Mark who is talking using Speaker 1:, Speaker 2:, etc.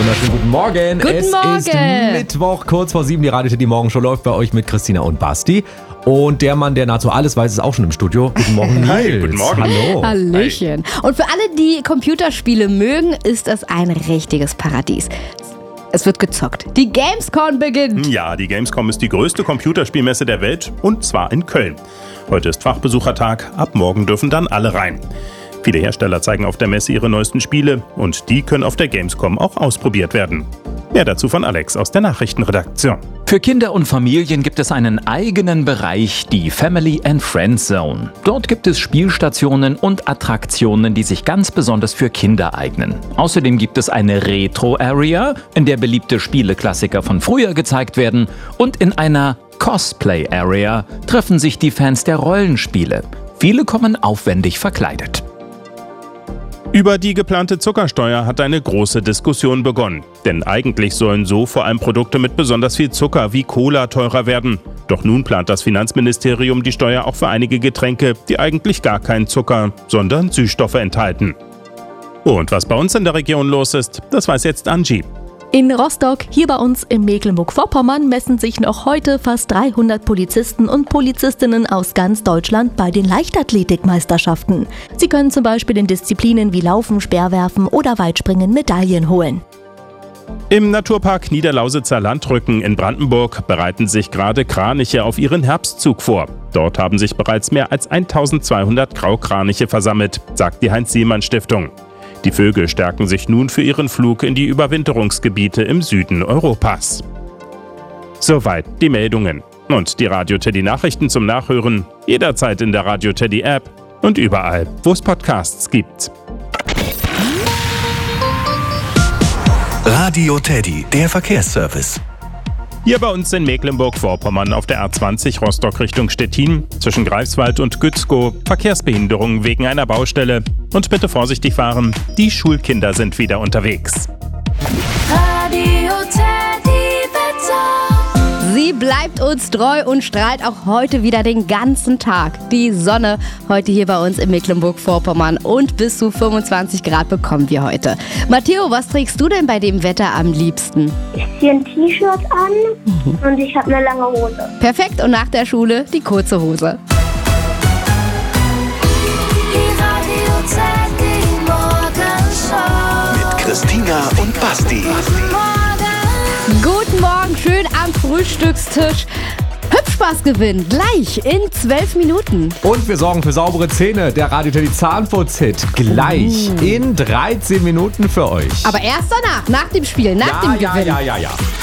Speaker 1: wunderschönen guten Morgen.
Speaker 2: Guten Morgen.
Speaker 1: Es ist Mittwoch, kurz vor 7. Die Radio-Teddy Morgenshow läuft bei euch mit Christina und Basti. Und der Mann, der nahezu alles weiß, ist auch schon im Studio. Guten Morgen, Nils.
Speaker 3: Hi, guten Morgen.
Speaker 1: Hallo.
Speaker 2: Hallöchen. Und für alle, die Computerspiele mögen, ist das ein richtiges Paradies. Es wird gezockt. Die Gamescom beginnt.
Speaker 3: Ja, die Gamescom ist die größte Computerspielmesse der Welt und zwar in Köln. Heute ist Fachbesuchertag, ab morgen dürfen dann alle rein. Viele Hersteller zeigen auf der Messe ihre neuesten Spiele und die können auf der Gamescom auch ausprobiert werden. Mehr dazu von Alex aus der Nachrichtenredaktion.
Speaker 4: Für Kinder und Familien gibt es einen eigenen Bereich, die Family and Friends Zone. Dort gibt es Spielstationen und Attraktionen, die sich ganz besonders für Kinder eignen. Außerdem gibt es eine Retro-Area, in der beliebte Spieleklassiker von früher gezeigt werden. Und in einer Cosplay-Area treffen sich die Fans der Rollenspiele. Viele kommen aufwendig verkleidet.
Speaker 3: Über die geplante Zuckersteuer hat eine große Diskussion begonnen. Denn eigentlich sollen so vor allem Produkte mit besonders viel Zucker wie Cola teurer werden. Doch nun plant das Finanzministerium die Steuer auch für einige Getränke, die eigentlich gar keinen Zucker, sondern Süßstoffe enthalten. Und was bei uns in der Region los ist, das weiß jetzt Angie.
Speaker 5: In Rostock, hier bei uns in Mecklenburg-Vorpommern, messen sich noch heute fast 300 Polizisten und Polizistinnen aus ganz Deutschland bei den Leichtathletikmeisterschaften. Sie können zum Beispiel in Disziplinen wie Laufen, Speerwerfen oder Weitspringen Medaillen holen.
Speaker 3: Im Naturpark Niederlausitzer Landrücken in Brandenburg bereiten sich gerade Kraniche auf ihren Herbstzug vor. Dort haben sich bereits mehr als 1200 Graukraniche versammelt, sagt die Heinz-Sielmann-Stiftung. Die Vögel stärken sich nun für ihren Flug in die Überwinterungsgebiete im Süden Europas. Soweit die Meldungen. Und die Radio-Teddy Nachrichten zum Nachhören jederzeit in der Radio-Teddy App und überall, wo es Podcasts gibt.
Speaker 6: Radio-Teddy, der Verkehrsservice.
Speaker 3: Hier bei uns in Mecklenburg-Vorpommern auf der A20 Rostock Richtung Stettin zwischen Greifswald und Gützkow Verkehrsbehinderung wegen einer Baustelle. Und bitte vorsichtig fahren, die Schulkinder sind wieder unterwegs.
Speaker 2: Sie bleibt uns treu und strahlt auch heute wieder den ganzen Tag. Die Sonne heute hier bei uns in Mecklenburg-Vorpommern und bis zu 25 Grad bekommen wir heute. Matteo, was trägst du denn bei dem Wetter am liebsten?
Speaker 7: Ich ziehe ein T-Shirt an und ich habe eine lange Hose.
Speaker 2: Perfekt, und nach der Schule die kurze Hose.
Speaker 6: Mit Christina und Basti.
Speaker 2: Guten Morgen, schön am Frühstückstisch. Hüpfspaßgewinn gleich in 12 Minuten.
Speaker 1: Und wir sorgen für saubere Zähne. Der Radio-Teddy Zahnputz-Hit gleich in 13 Minuten für euch.
Speaker 2: Aber erst danach, nach dem Spiel, nach dem Gewinn.
Speaker 1: Ja.